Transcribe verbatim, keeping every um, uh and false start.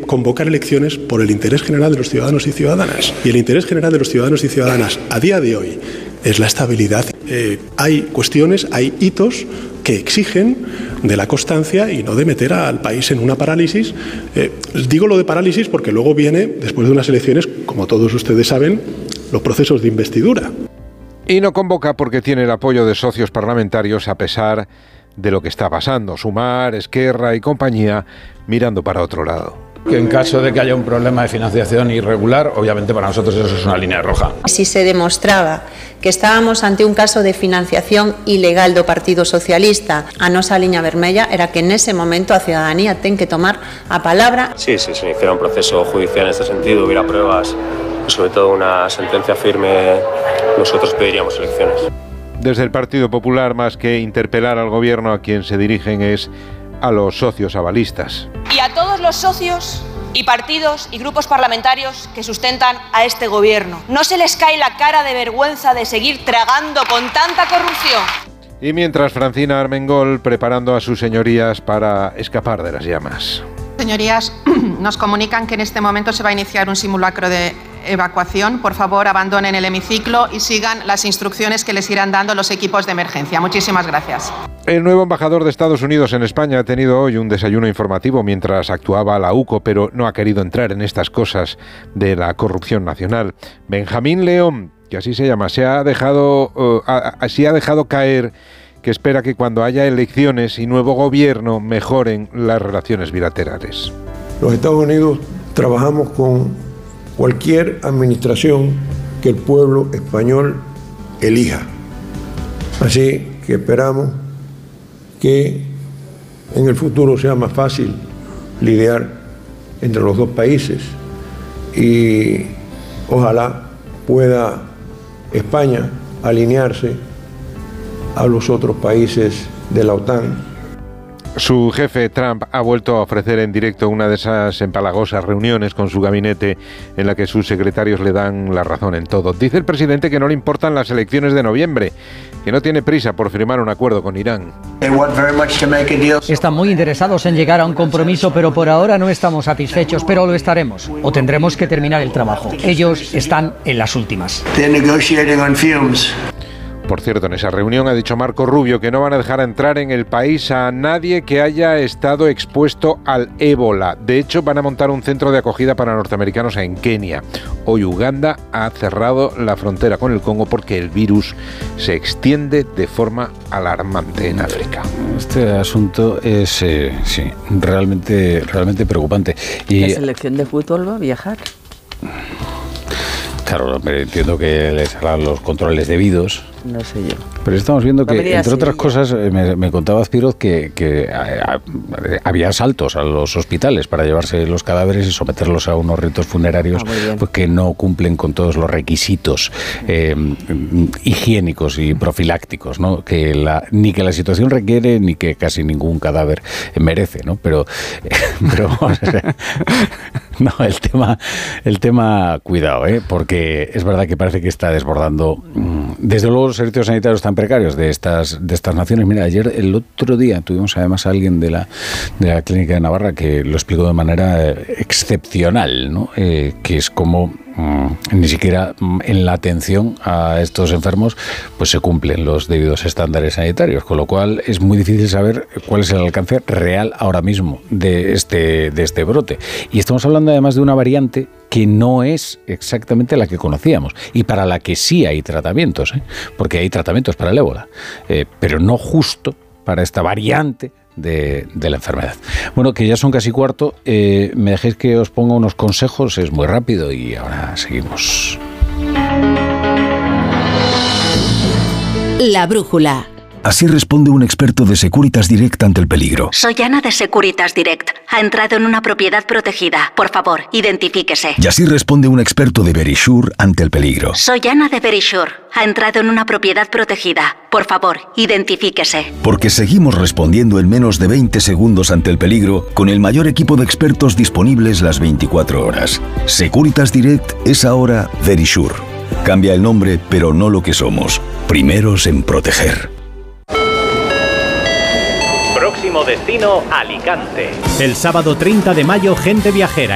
convocar elecciones por el interés general de los ciudadanos y ciudadanas. Y el interés general de los ciudadanos y ciudadanas a día de hoy es la estabilidad. Eh, hay cuestiones, hay hitos que exigen de la constancia y no de meter al país en una parálisis. Eh, digo lo de parálisis porque luego viene, después de unas elecciones, como todos ustedes saben, los procesos de investidura. Y no convoca porque tiene el apoyo de socios parlamentarios a pesar de lo que está pasando. Sumar, Esquerra y compañía mirando para otro lado. Que en caso de que haya un problema de financiación irregular, obviamente para nosotros eso es una línea roja. Si se demostraba que estábamos ante un caso de financiación ilegal do Partido Socialista, a nosa liña vermella era que nese momento a ciudadanía ten que tomar a palabra. Sí, sí, se iniciara un proceso judicial en este sentido, hubiera pruebas, sobre todo una sentencia firme, nosotros pediríamos elecciones. Desde el Partido Popular, más que interpelar al gobierno, a quien se dirigen es a los socios avalistas. Y a todos los socios y partidos y grupos parlamentarios que sustentan a este gobierno. No se les cae la cara de vergüenza de seguir tragando con tanta corrupción. Y mientras, Francina Armengol preparando a sus señorías para escapar de las llamas. Señorías, nos comunican que en este momento se va a iniciar un simulacro de evacuación. Por favor, abandonen el hemiciclo y sigan las instrucciones que les irán dando los equipos de emergencia. Muchísimas gracias. El nuevo embajador de Estados Unidos en España ha tenido hoy un desayuno informativo mientras actuaba la U C O, pero no ha querido entrar en estas cosas de la corrupción nacional. Benjamín León, que así se llama, se ha dejado, uh, así ha dejado caer que espera que cuando haya elecciones y nuevo gobierno mejoren las relaciones bilaterales. Los Estados Unidos trabajamos con cualquier administración que el pueblo español elija. Así que esperamos que en el futuro sea más fácil lidiar entre los dos países y ojalá pueda España alinearse a los otros países de la OTAN. Su jefe, Trump, ha vuelto a ofrecer en directo una de esas empalagosas reuniones con su gabinete en la que sus secretarios le dan la razón en todo. Dice el presidente que no le importan las elecciones de noviembre, que no tiene prisa por firmar un acuerdo con Irán. Están muy interesados en llegar a un compromiso, pero por ahora no estamos satisfechos, pero lo estaremos. O tendremos que terminar el trabajo. Ellos están en las últimas. Por cierto, en esa reunión ha dicho Marco Rubio que no van a dejar entrar en el país a nadie que haya estado expuesto al ébola. De hecho, van a montar un centro de acogida para norteamericanos en Kenia. Hoy Uganda ha cerrado la frontera con el Congo porque el virus se extiende de forma alarmante en África. Este asunto es eh, sí, realmente, realmente preocupante. Y ¿la selección de fútbol va a viajar? Claro, entiendo que les harán los controles debidos. No sé yo. Pero estamos viendo que, entre así, otras ya. cosas, me, me contaba Azpiroz que, que a, a, había asaltos a los hospitales para llevarse los cadáveres y someterlos a unos ritos funerarios ah, pues, que no cumplen con todos los requisitos eh, higiénicos y profilácticos, ¿no? Que la, ni que la situación requiere ni que casi ningún cadáver merece, ¿no? Pero, pero no, el tema, el tema, cuidado, ¿eh? Porque es verdad que parece que está desbordando. Desde luego, los servicios sanitarios tan precarios de estas de estas naciones. Mira, ayer, el otro día, tuvimos además a alguien de la, de la Clínica de Navarra que lo explicó de manera excepcional, ¿no? Eh, que es como mmm, ni siquiera en la atención a estos enfermos pues se cumplen los debidos estándares sanitarios, con lo cual es muy difícil saber cuál es el alcance real ahora mismo de este, de este brote. Y estamos hablando además de una variante que no es exactamente la que conocíamos y para la que sí hay tratamientos, ¿eh? Porque hay tratamientos para el ébola, eh, pero no justo para esta variante de, de la enfermedad. Bueno, que ya son casi cuarto, eh, me dejéis que os ponga unos consejos, es muy rápido y ahora seguimos. La brújula. Así responde un experto de Securitas Direct ante el peligro. Soy Ana de Securitas Direct. Ha entrado en una propiedad protegida. Por favor, identifíquese. Y así responde un experto de Verisure ante el peligro. Soy Ana de Verisure. Ha entrado en una propiedad protegida. Por favor, identifíquese. Porque seguimos respondiendo en menos de veinte segundos ante el peligro con el mayor equipo de expertos disponibles las veinticuatro horas. Securitas Direct es ahora Verisure. Cambia el nombre, pero no lo que somos. Primeros en proteger. Próximo destino, Alicante. El sábado treinta de mayo, Gente Viajera